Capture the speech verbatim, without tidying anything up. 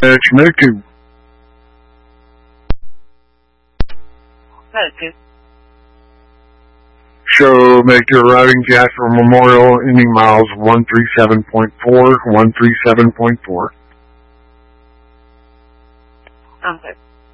It's Mickey. Mickey. Show make your routing Jasper Memorial ending miles one three seven point four, one three seven point four. Okay.